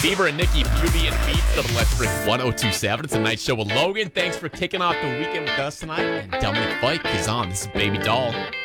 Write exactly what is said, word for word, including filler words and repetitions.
Bieber and Nikki Beauty and Beats of Electric one oh two point seven. It's a night show with Logan. Thanks for kicking off the weekend with us tonight. And Dominic Fike is on. This is Baby Doll.